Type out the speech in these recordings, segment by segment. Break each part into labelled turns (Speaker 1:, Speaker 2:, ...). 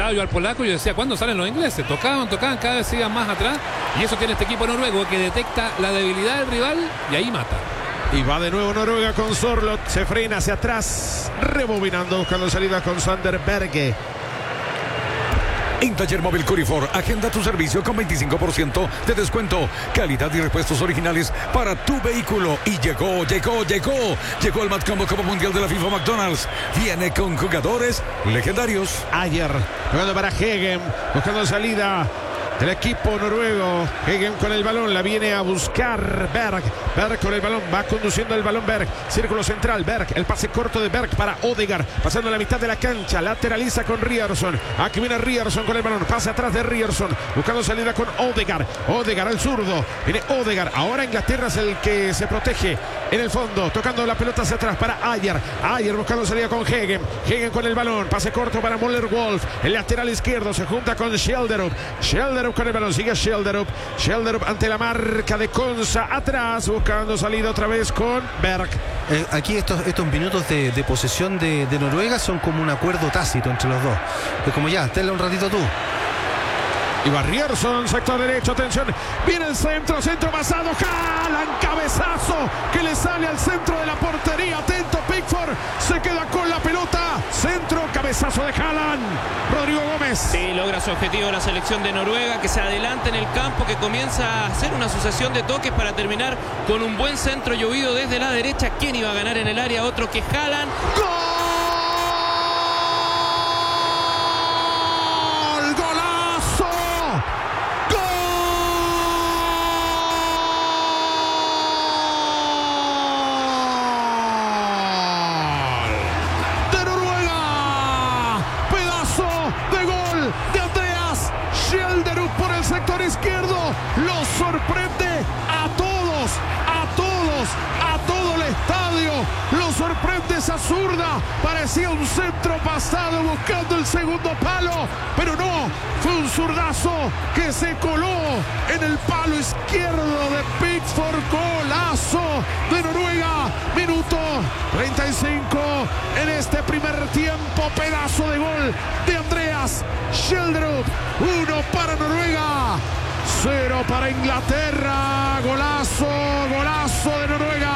Speaker 1: escuchaba yo al polaco y yo decía, ¿cuándo salen los ingleses? Tocaban, cada vez se iban más atrás. Y eso tiene este equipo noruego que detecta la debilidad del rival y ahí mata.
Speaker 2: Y va de nuevo Noruega con Sorloth. Se frena hacia atrás, rebobinando, buscando salida con Sander Berge.
Speaker 3: En Taller Móvil Curifor, agenda tu servicio con 25% de descuento. Calidad y repuestos originales para tu vehículo. Y llegó el Mad Combo Copa Mundial de la FIFA McDonald's. Viene con jugadores legendarios.
Speaker 2: Ayer, jugando para Hegen, buscando salida del equipo noruego. Hegen con el balón, la viene a buscar Berg. Berg con el balón, va conduciendo el balón Berg. Círculo central, Berg, el pase corto de Berg para Odegaard, pasando la mitad de la cancha, lateraliza con Ryerson. Aquí viene Ryerson con el balón, pase atrás de Ryerson, buscando salida con Odegaard. Odegaard al zurdo, viene Odegaard. Ahora Inglaterra es el que se protege en el fondo, tocando la pelota hacia atrás para Ayer. Ayer buscando salida con Hegen. Hegen con el balón, pase corto para Möller-Wolf. El lateral izquierdo se junta con Schjelderup. Schjelderup con el balón, sigue Schjelderup. Schjelderup ante la marca de Konsa, atrás, buscando salida otra vez con Berg.
Speaker 4: Aquí estos minutos de posesión de Noruega son como un acuerdo tácito entre los dos. Es como ya, tenle un ratito tú.
Speaker 2: Y va Ryerson, sector derecho, atención, viene el centro pasado, Haaland, cabezazo que le sale al centro de la portería, atento Pickford, se queda con la pelota, centro, cabezazo de Haaland, Rodrigo Gómez.
Speaker 5: Sí, logra su objetivo la selección de Noruega, que se adelanta en el campo, que comienza a hacer una sucesión de toques para terminar con un buen centro llovido desde la derecha. ¿Quién iba a ganar en el área? Otro que Haaland.
Speaker 2: ¡Gol! Sector izquierdo, lo sorprende a todos, a todo el estadio, lo sorprende esa zurda, parecía un centro pasado buscando el segundo palo, pero no, fue un zurdazo que se coló en el palo izquierdo de Pickford. Golazo de Noruega, minuto 35 en este primer tiempo, pedazo de gol de Andreas Schjelderup. 1 para Noruega, 0 para Inglaterra. Golazo de Noruega.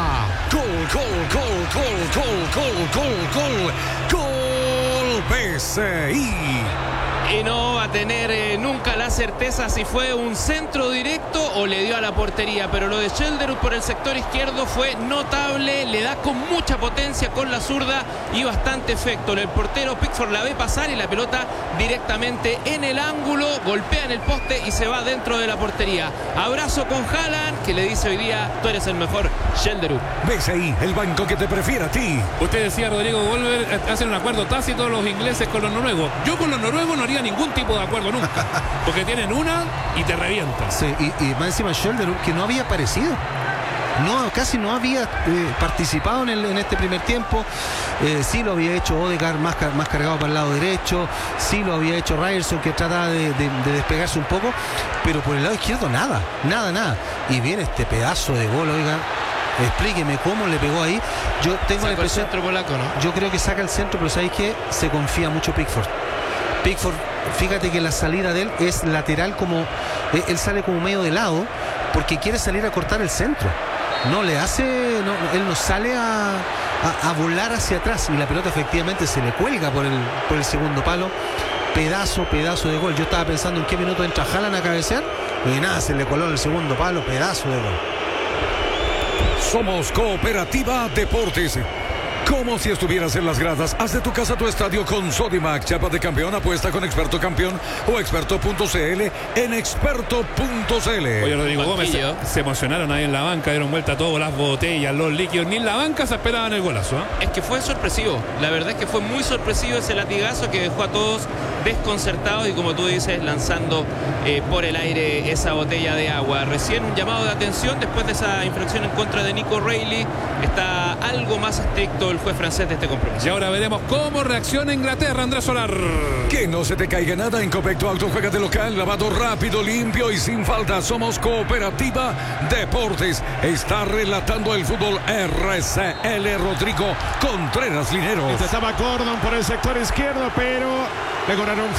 Speaker 3: Gol PSI.
Speaker 5: Y no va a tener nunca la certeza si fue un centro directo o le dio a la portería, pero lo de Schjelderup por el sector izquierdo fue notable, le da con mucha potencia con la zurda y bastante efecto. El portero Pickford la ve pasar y la pelota directamente en el ángulo, golpea en el poste y se va dentro de la portería. Abrazo con Haaland, que le dice hoy día, tú eres el mejor, Schjelderup.
Speaker 3: Ves ahí el banco que te prefiere a ti.
Speaker 1: Usted decía, Rodrigo Wolver, hacen un acuerdo tácito los ingleses con los noruegos. Yo con los noruegos no haría ningún tipo de acuerdo nunca, porque tienen una y te revientan.
Speaker 4: Sí, y más encima Schjelderup, que no había aparecido. Casi no había participado en este primer tiempo. Sí lo había hecho Odegaard más cargado para el lado derecho. Sí lo había hecho Ryerson, que trataba de despegarse un poco. Pero por el lado izquierdo nada. Y viene este pedazo de gol, oiga. Explíqueme cómo le pegó ahí. Yo tengo la impresión,
Speaker 5: el centro polaco, ¿no?
Speaker 4: Yo creo que saca el centro, pero ¿sabéis qué? Se confía mucho Pickford. Fíjate que la salida de él es lateral, como él sale como medio de lado porque quiere salir a cortar el centro. Él no sale a volar hacia atrás y la pelota efectivamente se le cuelga por el segundo palo. Pedazo de gol. Yo estaba pensando en qué minuto entra Haaland a cabecear y nada, se le coló en el segundo palo. Pedazo de gol.
Speaker 3: Somos Cooperativa Deportes. Como si estuvieras en las gradas, haz de tu casa tu estadio con Sodimac, chapa de campeón, apuesta con Experto Campeón o Experto.cl en Experto.cl.
Speaker 1: Oye, Rodrigo Gómez, se emocionaron ahí en la banca, dieron vuelta a todas las botellas, los líquidos, ni en la banca se esperaban el golazo, ¿eh?
Speaker 5: Es que fue sorpresivo, la verdad es que fue muy sorpresivo ese latigazo que dejó a todos desconcertados y, como tú dices, lanzando por el aire esa botella de agua. Recién un llamado de atención después de esa infracción en contra de Nico Reilly. Está algo más estricto el juez francés de este compromiso.
Speaker 1: Y ahora veremos cómo reacciona Inglaterra, Andrés Solar.
Speaker 3: Que no se te caiga nada en Copecto Auto. Juega de local, lavado rápido, limpio y sin falta. Somos Cooperativa Deportes. Está relatando el fútbol RCL Rodrigo Contreras Linero.
Speaker 2: Estaba Gordon por el sector izquierdo, pero le cobraron